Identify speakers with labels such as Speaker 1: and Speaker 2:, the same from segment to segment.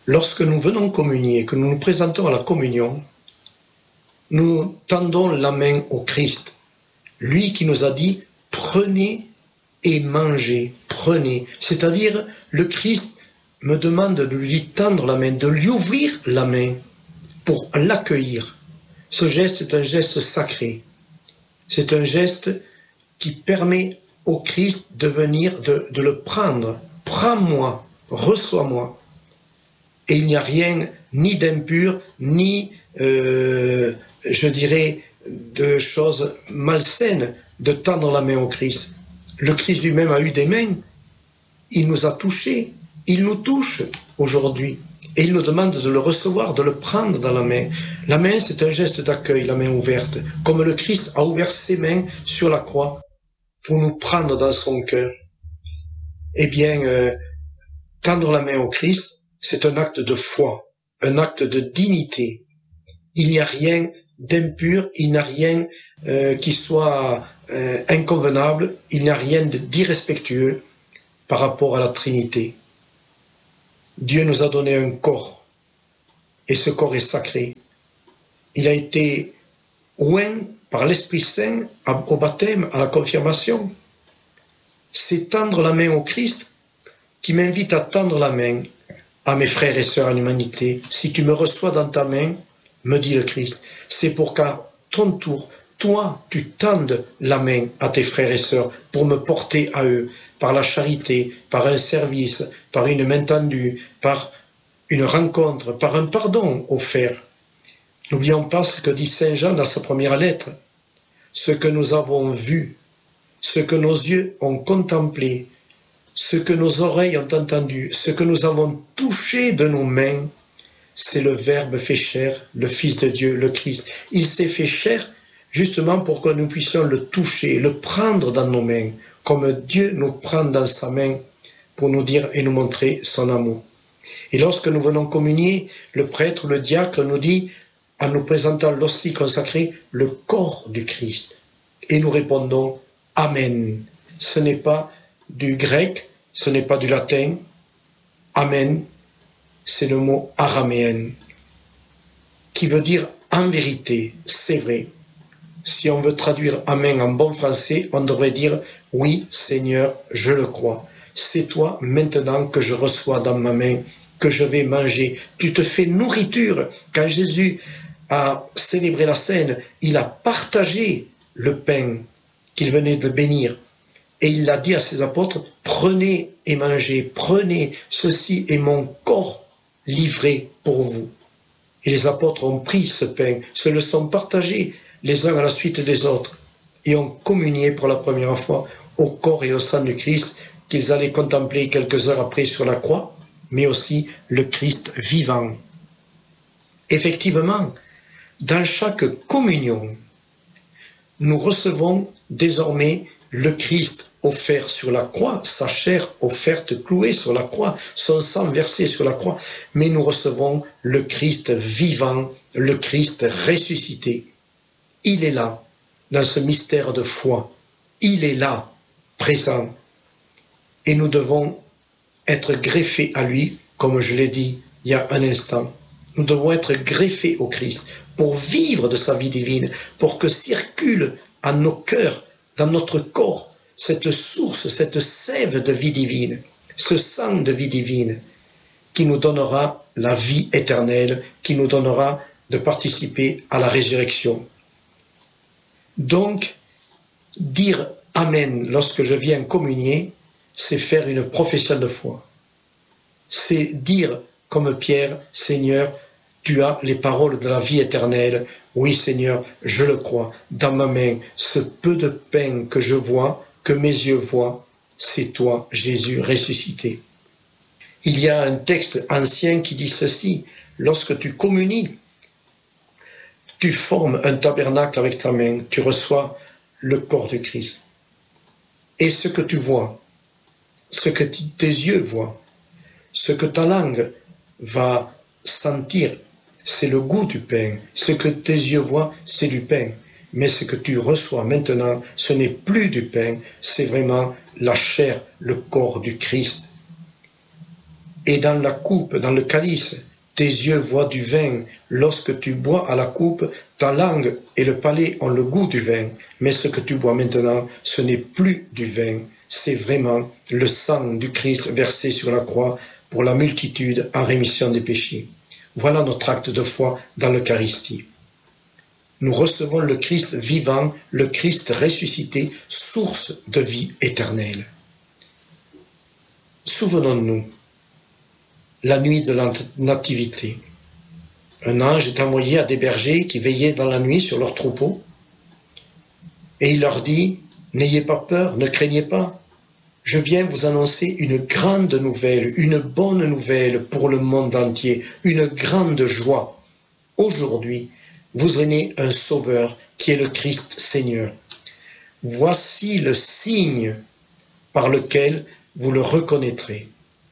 Speaker 1: lorsque nous venons communier, que nous nous présentons à la communion, nous tendons la main au Christ, lui qui nous a dit « prenez et mangez, prenez ». C'est-à-dire, le Christ me demande de lui tendre la main, de lui ouvrir la main pour l'accueillir. Ce geste est un geste sacré. C'est un geste qui permet au Christ de venir, de le prendre. Prends-moi, reçois-moi. Et il n'y a rien ni d'impur, ni, je dirais, de choses malsaines de tendre la main au Christ. Le Christ lui-même a eu des mains. Il nous a touchés. Il nous touche aujourd'hui. Et il nous demande de le recevoir, de le prendre dans la main. La main, c'est un geste d'accueil, la main ouverte. Comme le Christ a ouvert ses mains sur la croix pour nous prendre dans son cœur. Eh bien, tendre la main au Christ, c'est un acte de foi, un acte de dignité. Il n'y a rien d'impur, il n'y a rien qui soit inconvenable, il n'y a rien d'irrespectueux par rapport à la Trinité. Dieu nous a donné un corps, et ce corps est sacré. Il a été oint par l'Esprit Saint au baptême, à la confirmation. C'est tendre la main au Christ qui m'invite à tendre la main à mes frères et sœurs en humanité. Si tu me reçois dans ta main, me dit le Christ, c'est pour qu'à ton tour, toi, tu tendes la main à tes frères et sœurs pour me porter à eux, par la charité, par un service, par une main tendue, par une rencontre, par un pardon offert. N'oublions pas ce que dit Saint Jean dans sa première lettre. Ce que nous avons vu, ce que nos yeux ont contemplé, ce que nos oreilles ont entendu, ce que nous avons touché de nos mains, c'est le Verbe fait chair, le Fils de Dieu, le Christ. Il s'est fait chair justement pour que nous puissions le toucher, le prendre dans nos mains, comme Dieu nous prend dans sa main pour nous dire et nous montrer son amour. Et lorsque nous venons communier, le prêtre, le diacre nous dit, en nous présentant l'hostie consacrée, le corps du Christ. Et nous répondons, Amen. Ce n'est pas du grec, ce n'est pas du latin. Amen, c'est le mot araméen, qui veut dire en vérité, c'est vrai. Si on veut traduire Amen en bon français, on devrait dire « Oui, Seigneur, je le crois. C'est toi maintenant que je reçois dans ma main, que je vais manger. Tu te fais nourriture. » Quand Jésus a célébré la scène, il a partagé le pain qu'il venait de bénir. Et il a dit à ses apôtres « Prenez et mangez, prenez, ceci est mon corps livré pour vous. » Et les apôtres ont pris ce pain, se le sont partagés les uns à la suite des autres, et ont communié pour la première fois au corps et au sang du Christ qu'ils allaient contempler quelques heures après sur la croix, mais aussi le Christ vivant. Effectivement, dans chaque communion, nous recevons désormais le Christ offert sur la croix, sa chair offerte clouée sur la croix, son sang versé sur la croix, mais nous recevons le Christ vivant, le Christ ressuscité. Il est là, dans ce mystère de foi. Il est là, présent. Et nous devons être greffés à lui, comme je l'ai dit il y a un instant. Nous devons être greffés au Christ pour vivre de sa vie divine, pour que circule en nos cœurs, dans notre corps, cette source, cette sève de vie divine, ce sang de vie divine qui nous donnera la vie éternelle, qui nous donnera de participer à la résurrection. Donc, dire Amen lorsque je viens communier, c'est faire une profession de foi. C'est dire comme Pierre, Seigneur, tu as les paroles de la vie éternelle. Oui, Seigneur, je le crois. Dans ma main, ce peu de pain que je vois, que mes yeux voient, c'est toi, Jésus, ressuscité. Il y a un texte ancien qui dit ceci, lorsque tu communies, tu formes un tabernacle avec ta main, tu reçois le corps du Christ. Et ce que tu vois, ce que tes yeux voient, ce que ta langue va sentir, c'est le goût du pain. Ce que tes yeux voient, c'est du pain. Mais ce que tu reçois maintenant, ce n'est plus du pain, c'est vraiment la chair, le corps du Christ. et dans la coupe, dans le calice, tes yeux voient du vin. Lorsque tu bois à la coupe, ta langue et le palais ont le goût du vin. Mais ce que tu bois maintenant, ce n'est plus du vin. C'est vraiment le sang du Christ versé sur la croix pour la multitude en rémission des péchés. Voilà notre acte de foi dans l'Eucharistie. Nous recevons le Christ vivant, le Christ ressuscité, source de vie éternelle. Souvenons-nous, la nuit de la Nativité, un ange est envoyé à des bergers qui veillaient dans la nuit sur leurs troupeaux, et il leur dit, « N'ayez pas peur, ne craignez pas, je viens vous annoncer une grande nouvelle, une bonne nouvelle pour le monde entier, une grande joie. Aujourd'hui, vous est né un sauveur qui est le Christ Seigneur. Voici le signe par lequel vous le reconnaîtrez. »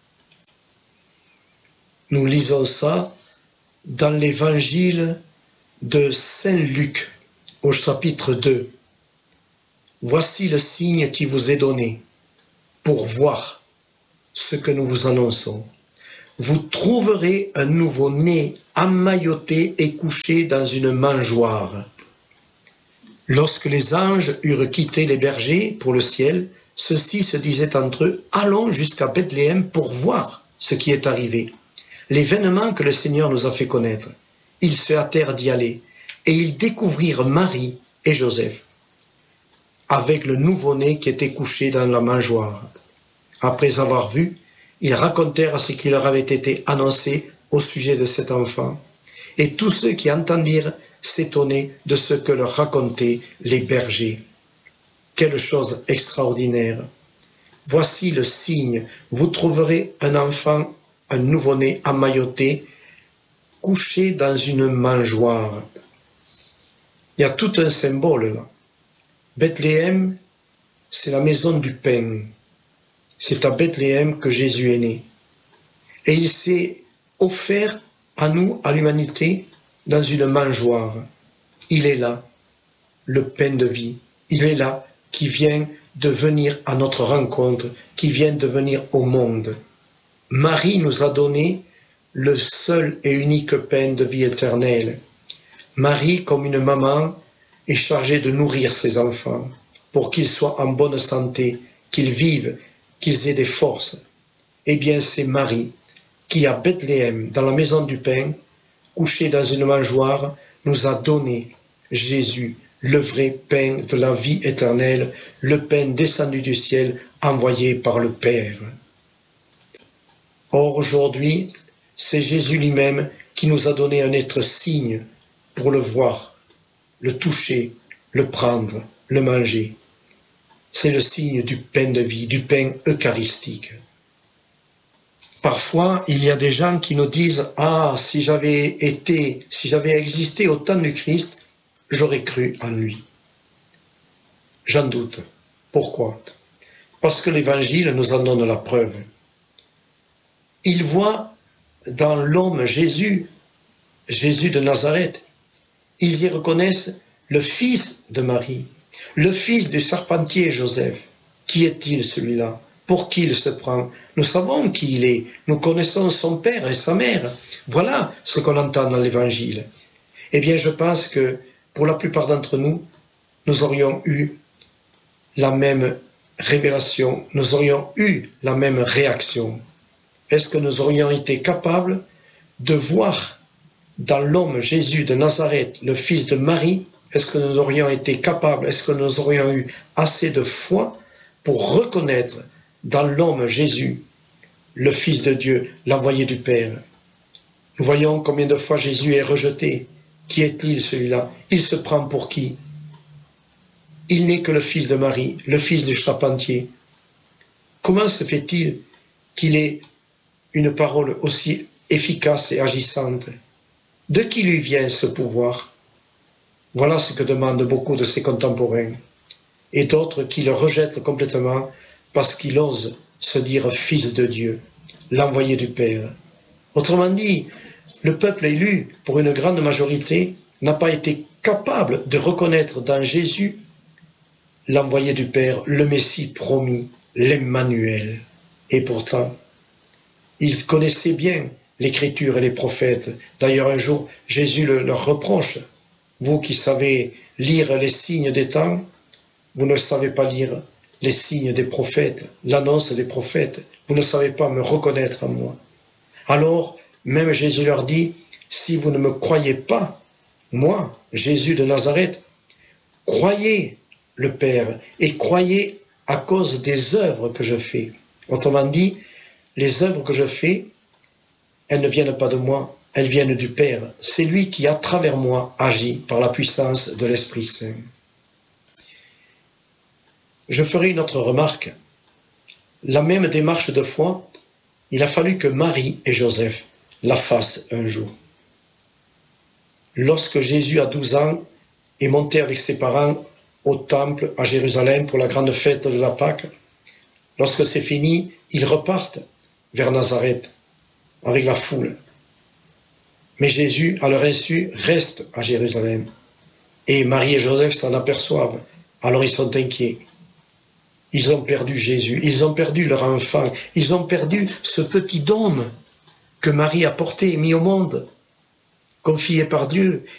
Speaker 1: Nous lisons ça dans l'évangile de Saint Luc, au chapitre 2. Voici le signe qui vous est donné pour voir ce que nous vous annonçons. Vous trouverez un nouveau-né emmailloté et couché dans une mangeoire. Lorsque les anges eurent quitté les bergers pour le ciel, ceux-ci se disaient entre eux, « Allons jusqu'à Bethléem pour voir ce qui est arrivé. » L'événement que le Seigneur nous a fait connaître. Ils se hâtèrent d'y aller, et ils découvrirent Marie et Joseph, avec le nouveau-né qui était couché dans la mangeoire. Après avoir vu, ils racontèrent ce qui leur avait été annoncé au sujet de cet enfant. Et tous ceux qui entendirent s'étonnaient de ce que leur racontaient les bergers. Quelle chose extraordinaire! Voici le signe, vous trouverez un enfant, un nouveau-né emmailloté, couché dans une mangeoire. Il y a tout un symbole là. Bethléem, c'est la maison du pain. C'est à Bethléem que Jésus est né. Et il s'est offert à nous, à l'humanité, dans une mangeoire. Il est là, le pain de vie. Il est là, qui vient de venir à notre rencontre, qui vient de venir au monde. Marie nous a donné le seul et unique pain de vie éternelle. Marie, comme une maman, est chargée de nourrir ses enfants pour qu'ils soient en bonne santé, qu'ils vivent, qu'ils aient des forces. Eh bien, c'est Marie qui, à Bethléem, dans la maison du pain, couchée dans une mangeoire, nous a donné Jésus, le vrai pain de la vie éternelle, le pain descendu du ciel, envoyé par le Père. Or, aujourd'hui, c'est Jésus lui-même qui nous a donné un être signe pour le voir, le toucher, le prendre, le manger. C'est le signe du pain de vie, du pain eucharistique. Parfois, il y a des gens qui nous disent « Ah, si j'avais existé au temps du Christ, j'aurais cru en lui. » J'en doute. Pourquoi? Parce que l'Évangile nous en donne la preuve. Ils voient dans l'homme Jésus, Jésus de Nazareth, ils y reconnaissent le fils de Marie, le fils du charpentier Joseph. Qui est-il celui-là? Pour qui il se prend? Nous savons qui il est, nous connaissons son père et sa mère. Voilà ce qu'on entend dans l'Évangile. Eh bien, je pense que pour la plupart d'entre nous, nous aurions eu la même révélation, nous aurions eu la même réaction. Est-ce que nous aurions été capables de voir dans l'homme Jésus de Nazareth, le fils de Marie, est-ce que nous aurions été capables, est-ce que nous aurions eu assez de foi pour reconnaître dans l'homme Jésus, le Fils de Dieu, l'envoyé du Père? Nous voyons combien de fois Jésus est rejeté. Qui est-il celui-là? Il se prend pour qui? Il n'est que le fils de Marie, le fils du charpentier. Comment se fait-il qu'il ait une parole aussi efficace et agissante? De qui lui vient ce pouvoir? Voilà ce que demandent beaucoup de ses contemporains, et d'autres qui le rejettent complètement parce qu'il ose se dire fils de Dieu, l'envoyé du Père. Autrement dit, le peuple élu, pour une grande majorité, n'a pas été capable de reconnaître dans Jésus l'envoyé du Père, le Messie promis, l'Emmanuel. Et pourtant, Ils connaissaient bien l'Écriture et les prophètes. D'ailleurs, un jour, Jésus leur reproche. Vous qui savez lire les signes des temps, vous ne savez pas lire les signes des prophètes, l'annonce des prophètes. Vous ne savez pas me reconnaître en moi. Alors, même Jésus leur dit, si vous ne me croyez pas, moi, Jésus de Nazareth, croyez le Père et croyez à cause des œuvres que je fais. Autrement dit, les œuvres que je fais, elles ne viennent pas de moi, elles viennent du Père. C'est lui qui, à travers moi, agit par la puissance de l'Esprit Saint. Je ferai une autre remarque. La même démarche de foi, il a fallu que Marie et Joseph la fassent un jour. Lorsque Jésus, à 12 ans, est monté avec ses parents au temple à Jérusalem pour la grande fête de la Pâque, lorsque c'est fini, ils repartent vers Nazareth avec la foule. Mais Jésus, à leur insu, reste à Jérusalem. Et Marie et Joseph s'en aperçoivent. Alors ils sont inquiets. Ils ont perdu Jésus, ils ont perdu leur enfant, ils ont perdu ce petit dôme que Marie a porté et mis au monde, confié par Dieu.